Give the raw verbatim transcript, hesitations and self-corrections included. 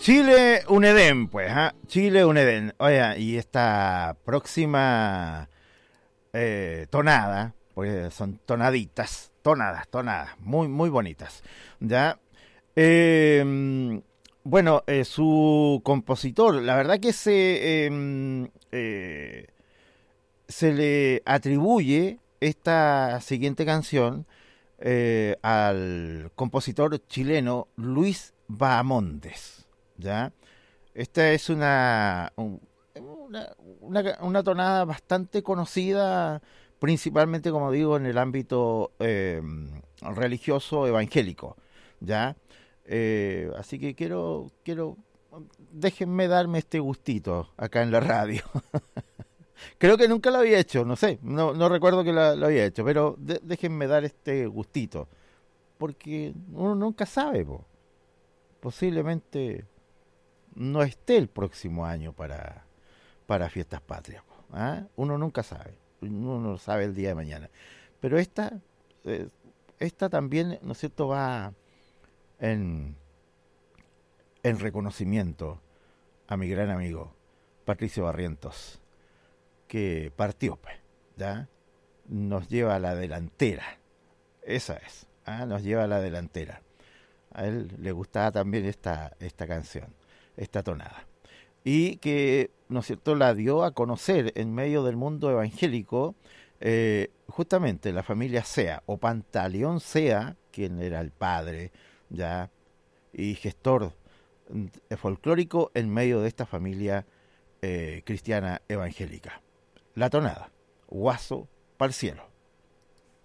Chile, un Edén, pues, ¿ah? Chile, un Edén. Oiga, y esta próxima eh, tonada, pues son tonaditas, tonadas, tonadas, muy, muy bonitas, ¿ya? Eh, bueno, eh, su compositor, la verdad que se, eh, eh, se le atribuye esta siguiente canción eh, al compositor chileno Luis Bahamondes, ¿ya? Esta es una, un- una, una, una tonada bastante conocida, principalmente, como digo, en el ámbito eh, religioso evangélico, ¿ya? Eh, así que quiero, quiero, déjenme darme este gustito acá en la radio. Creo que nunca lo había hecho, no sé, no, no recuerdo que lo, lo había hecho, pero de- déjenme dar este gustito, porque uno nunca sabe, po. Posiblemente no esté el próximo año para, para fiestas patrias, po, ¿ah? Uno nunca sabe, uno no sabe el día de mañana. Pero esta, eh, esta también, ¿no es cierto?, va en, en reconocimiento a mi gran amigo Patricio Barrientos, que partió, pues, ¿ya? Nos lleva a la delantera, esa es, ¿ah? Nos lleva a la delantera. A él le gustaba también esta, esta canción, esta tonada. Y que, ¿no es cierto?, la dio a conocer en medio del mundo evangélico, eh, justamente la familia Sea, o Pantaleón Sea, quien era el padre, ya, y gestor mm, folclórico en medio de esta familia eh, cristiana evangélica. La tonada, Guaso pa'l cielo.